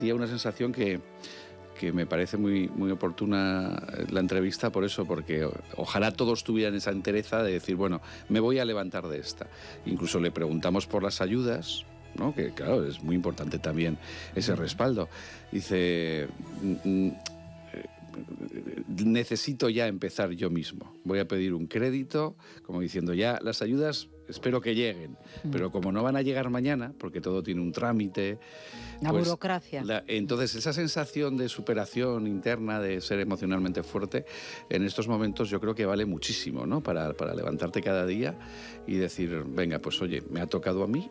Y una sensación que me parece muy, muy oportuna la entrevista por eso, porque ojalá todos tuvieran esa entereza de decir, bueno, me voy a levantar de esta. Incluso le preguntamos por las ayudas, ¿no? Que claro, es muy importante también ese respaldo. Dice, necesito ya empezar yo mismo. Voy a pedir un crédito, como diciendo, ya las ayudas espero que lleguen, pero como no van a llegar mañana, porque todo tiene un trámite... La burocracia. Entonces, esa sensación de superación interna, de ser emocionalmente fuerte, en estos momentos yo creo que vale muchísimo, ¿no? Para levantarte cada día y decir, venga, pues oye, me ha tocado a mí,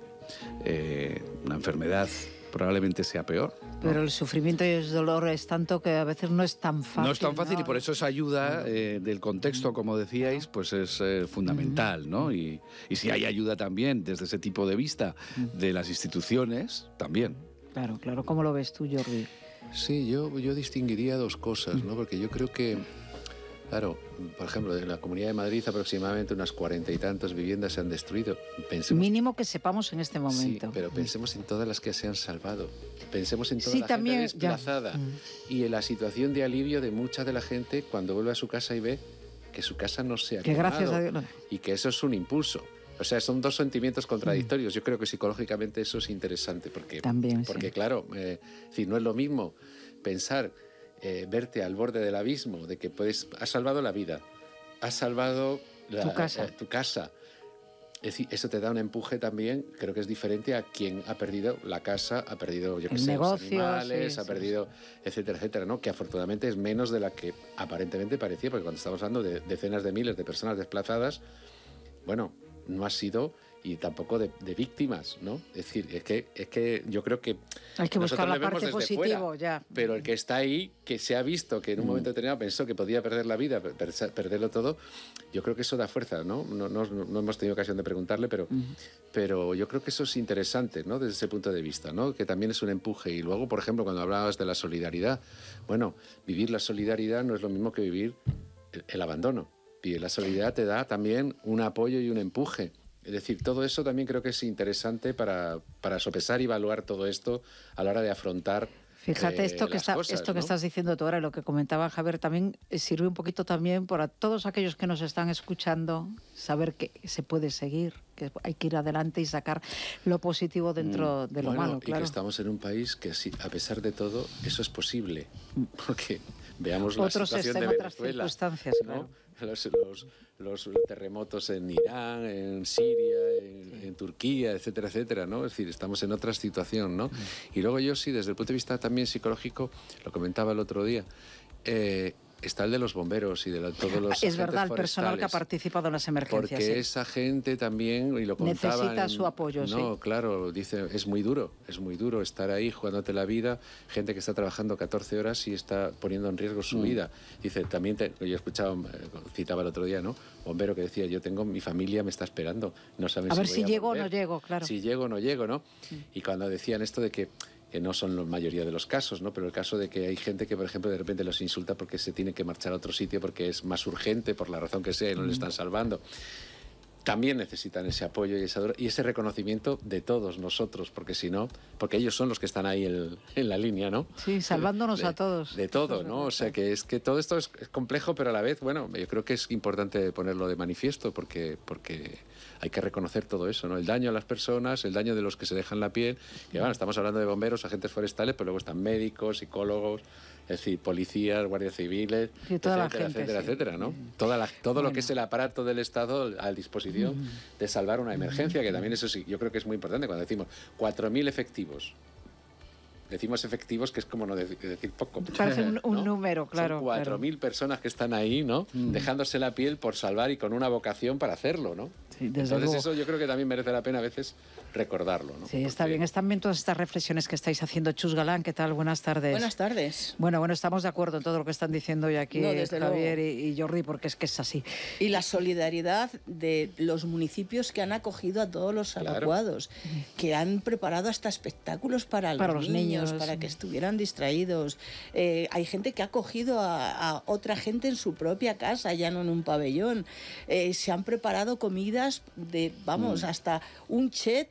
una enfermedad probablemente sea peor, ¿no? Pero el sufrimiento y el dolor es tanto que a veces no es tan fácil. No es tan fácil, ¿no? Y por eso esa ayuda del contexto, como decíais, pues es fundamental, ¿no? Y si hay ayuda también desde ese tipo de vista de las instituciones, también. Claro, claro. ¿Cómo lo ves tú, Jordi? Sí, yo distinguiría dos cosas, ¿no? Porque yo creo que, claro, por ejemplo, en la Comunidad de Madrid aproximadamente unas 40 y tantas viviendas se han destruido. Mínimo que sepamos en este momento. Sí, pero pensemos en todas las que se han salvado. Pensemos en toda la también, gente desplazada y en la situación de alivio de mucha de la gente cuando vuelve a su casa y ve que su casa no se ha quemado, gracias a Dios no. Y que eso es un impulso. O sea, son dos sentimientos contradictorios. Yo creo que psicológicamente eso es interesante porque claro, no es lo mismo pensar, verte al borde del abismo, de que has salvado la vida, has salvado tu casa. Es decir, eso te da un empuje también, creo que es diferente a quien ha perdido la casa, ha perdido, yo qué sé, los animales, ha perdido, etcétera, etcétera, ¿no? Que afortunadamente es menos de la que aparentemente parecía, porque cuando estamos hablando de decenas de miles de personas desplazadas, bueno, no ha sido, y tampoco de víctimas, ¿no? Es decir, es que yo creo que hay que buscar la parte positiva, ya. Pero el que está ahí, que se ha visto que en un momento determinado pensó que podía perder la vida, perderlo todo, yo creo que eso da fuerza, ¿no? No hemos tenido ocasión de preguntarle, pero yo creo que eso es interesante, ¿no? Desde ese punto de vista, ¿no? Que también es un empuje. Y luego, por ejemplo, cuando hablabas de la solidaridad, bueno, vivir la solidaridad no es lo mismo que vivir el abandono. Y la solidaridad te da también un apoyo y un empuje. Es decir, todo eso también creo que es interesante para sopesar y evaluar todo esto a la hora de afrontar. Fíjate, esto que estás diciendo tú ahora, lo que comentaba Javier, también sirve un poquito también para todos aquellos que nos están escuchando, saber que se puede seguir, que hay que ir adelante y sacar lo positivo dentro de lo malo, claro. Y que estamos en un país que, a pesar de todo, eso es posible. Porque veamos la situación de Venezuela, circunstancias, ¿no? Claro. Los terremotos en Irán, en Siria, en Turquía, etcétera, etcétera, ¿no? Es decir, estamos en otra situación, ¿no? Y luego yo sí, desde el punto de vista también psicológico, lo comentaba el otro día, está el de los bomberos y de todos los es verdad, el personal que ha participado en las emergencias. Porque esa gente también, y lo contaban... Necesita su apoyo, No, claro, dice, es muy duro estar ahí jugándote la vida, gente que está trabajando 14 horas y está poniendo en riesgo su vida. Dice, también, yo escuchaba, citaba el otro día, ¿no? Bombero que decía, mi familia me está esperando, no saben si llego o no llego, claro. Si llego o no llego, ¿no? Y cuando decían esto de que no son la mayoría de los casos, ¿no? Pero el caso de que hay gente que, por ejemplo, de repente los insulta porque se tiene que marchar a otro sitio porque es más urgente, por la razón que sea, y no le están salvando. También necesitan ese apoyo y ese reconocimiento de todos nosotros, porque si no, porque ellos son los que están ahí en la línea, ¿no? Sí, salvándonos a todos. De todo, ¿no? O sea, que todo esto es complejo, pero a la vez, bueno, yo creo que es importante ponerlo de manifiesto porque hay que reconocer todo eso, ¿no? El daño a las personas, el daño de los que se dejan la piel. Y bueno, estamos hablando de bomberos, agentes forestales, pero luego están médicos, psicólogos, es decir, policías, guardias civiles, etcétera, ¿no? Todo lo que es el aparato del Estado a disposición de salvar una emergencia, que también eso sí, yo creo que es muy importante cuando decimos 4.000 efectivos. Decimos efectivos, que es como no decir poco. Parece un número, claro. Son 4.000 personas que están ahí, ¿no? Dejándose la piel por salvar y con una vocación para hacerlo, ¿no? Sí, desde Entonces luego. eso yo creo que también merece la pena a veces recordarlo, ¿no? Sí, está bien. Están bien todas estas reflexiones que estáis haciendo. Chus Galán, ¿qué tal? Buenas tardes. Buenas tardes. Bueno, estamos de acuerdo en todo lo que están diciendo hoy aquí Javier y Jordi, porque es que es así. Y la solidaridad de los municipios que han acogido a todos los evacuados, que han preparado hasta espectáculos para los niños, para que estuvieran distraídos. Hay gente que ha acogido a otra gente en su propia casa, ya no en un pabellón. Se han preparado comidas hasta un chet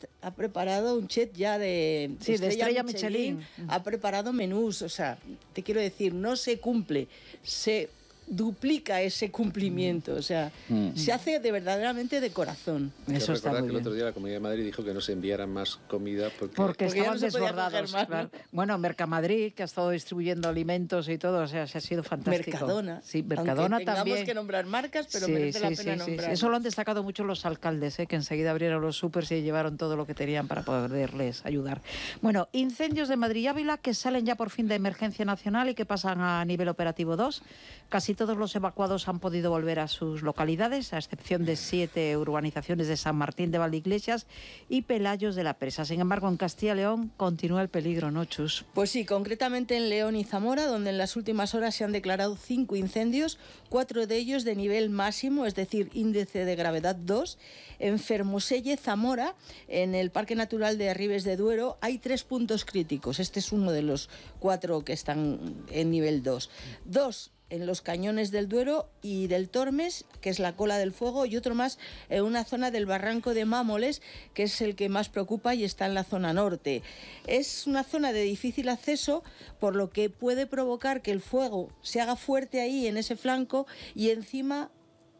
ha preparado un chef ya de estrella Michelin, ha preparado menús, o sea, te quiero decir, no se cumple, se duplica ese cumplimiento, o sea, se hace de verdaderamente de corazón. Eso está muy bien. El otro día la Comunidad de Madrid dijo que no se enviaran más comida porque estaban desbordados. Claro. Bueno, Mercamadrid, que ha estado distribuyendo alimentos y todo, o sea, se ha sido fantástico. Mercadona. Sí, Mercadona aunque también. Tengamos que nombrar marcas, pero merece la pena nombrar. Eso lo han destacado mucho los alcaldes, que enseguida abrieron los supers y llevaron todo lo que tenían para poderles ayudar. Bueno, incendios de Madrid y Ávila que salen ya por fin de emergencia nacional y que pasan a nivel operativo 2. Casi todos los evacuados han podido volver a sus localidades, a excepción de 7 urbanizaciones de San Martín de Valdeiglesias y Pelayos de la Presa. Sin embargo, en Castilla y León continúa el peligro, ¿no, Chus? Pues sí, concretamente en León y Zamora, donde en las últimas horas se han declarado 5 incendios, 4 de ellos de nivel máximo, es decir, índice de gravedad 2. En Fermoselle, Zamora, en el Parque Natural de Arribes de Duero, hay 3 puntos críticos. Este es uno de los 4 que están en nivel 2. 2 en los cañones del Duero y del Tormes, que es la cola del fuego, y otro más en una zona del barranco de Mámoles, que es el que más preocupa y está en la zona norte. Es una zona de difícil acceso, por lo que puede provocar que el fuego se haga fuerte ahí en ese flanco y encima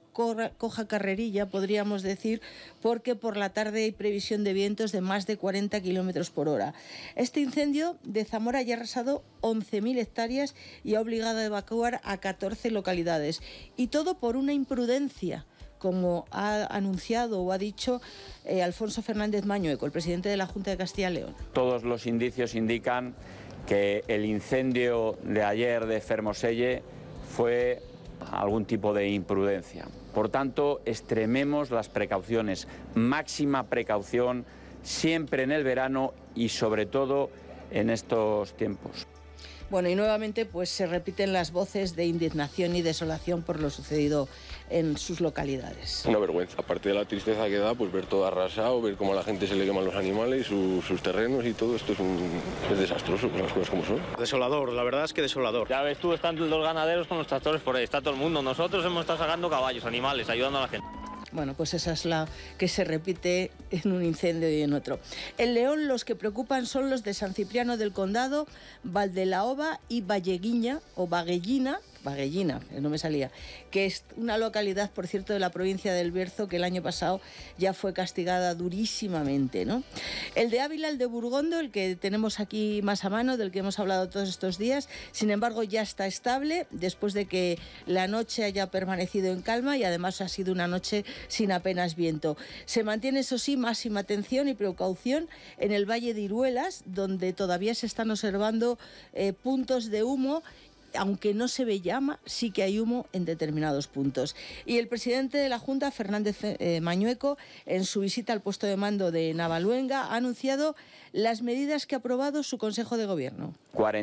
coja carrerilla, podríamos decir, porque por la tarde hay previsión de vientos de más de 40 kilómetros por hora. Este incendio de Zamora ya ha arrasado 11.000 hectáreas y ha obligado a evacuar a 14 localidades. Y todo por una imprudencia, como ha anunciado o ha dicho Alfonso Fernández Mañueco, el presidente de la Junta de Castilla y León. Todos los indicios indican que el incendio de ayer de Fermoselle fue algún tipo de imprudencia. Por tanto, extrememos las precauciones, máxima precaución siempre en el verano y sobre todo en estos tiempos. Bueno, y nuevamente pues se repiten las voces de indignación y desolación por lo sucedido en sus localidades. Una vergüenza, aparte de la tristeza que da, pues ver todo arrasado, ver cómo a la gente se le queman los animales, sus terrenos y todo esto es desastroso, las cosas como son. Desolador, la verdad es que desolador. Ya ves tú, están los ganaderos con los tractores por ahí, está todo el mundo. Nosotros hemos estado sacando caballos, animales, ayudando a la gente. Bueno, pues esa es la que se repite en un incendio y en otro. En León los que preocupan son los de San Cipriano del Condado, Valdelaoba y Valleguiña o Baguellina, no me salía, que es una localidad, por cierto, de la provincia del Bierzo, que el año pasado ya fue castigada durísimamente, ¿no? El de Ávila, el de Burgondo, el que tenemos aquí más a mano, del que hemos hablado todos estos días, sin embargo ya está estable, después de que la noche haya permanecido en calma y además ha sido una noche sin apenas viento. Se mantiene, eso sí, máxima atención y precaución en el Valle de Iruelas, donde todavía se están observando puntos de humo. Aunque no se ve llama, sí que hay humo en determinados puntos. Y el presidente de la Junta, Fernández Mañueco, en su visita al puesto de mando de Navaluenga, ha anunciado las medidas que ha aprobado su Consejo de Gobierno.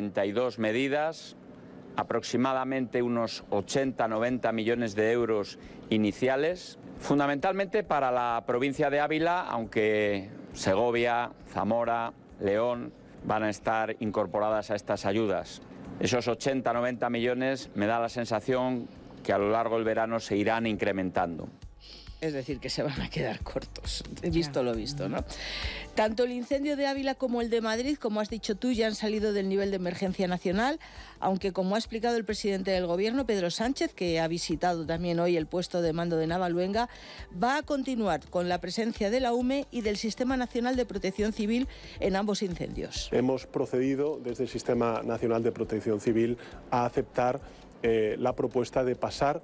42 medidas, aproximadamente unos 80-90 millones de euros iniciales, fundamentalmente para la provincia de Ávila, aunque Segovia, Zamora, León van a estar incorporadas a estas ayudas. Esos 80-90 millones me da la sensación que a lo largo del verano se irán incrementando. Es decir, que se van a quedar cortos, visto lo visto, ¿no? Tanto el incendio de Ávila como el de Madrid, como has dicho tú, ya han salido del nivel de emergencia nacional, aunque como ha explicado el presidente del Gobierno, Pedro Sánchez, que ha visitado también hoy el puesto de mando de Navaluenga, va a continuar con la presencia de la UME y del Sistema Nacional de Protección Civil en ambos incendios. Hemos procedido desde el Sistema Nacional de Protección Civil a aceptar la propuesta de pasar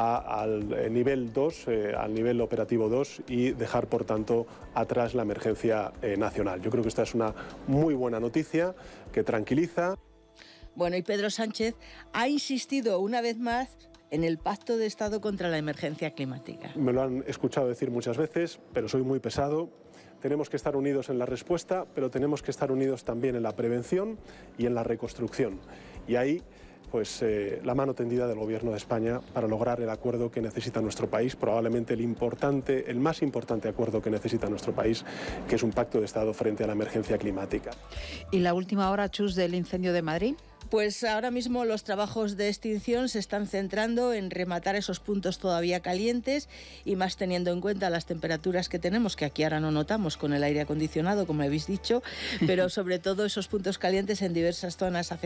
al nivel 2, al nivel operativo 2 y dejar, por tanto, atrás la emergencia nacional. Yo creo que esta es una muy buena noticia que tranquiliza. Bueno, y Pedro Sánchez ha insistido una vez más en el Pacto de Estado contra la emergencia climática. Me lo han escuchado decir muchas veces, pero soy muy pesado. Tenemos que estar unidos en la respuesta, pero tenemos que estar unidos también en la prevención y en la reconstrucción. Y ahí pues la mano tendida del Gobierno de España para lograr el acuerdo que necesita nuestro país, probablemente el más importante acuerdo que necesita nuestro país, que es un pacto de Estado frente a la emergencia climática. ¿Y la última hora, Chus, del incendio de Madrid? Pues ahora mismo los trabajos de extinción se están centrando en rematar esos puntos todavía calientes y más teniendo en cuenta las temperaturas que tenemos, que aquí ahora no notamos con el aire acondicionado, como habéis dicho, pero sobre todo esos puntos calientes en diversas zonas afectadas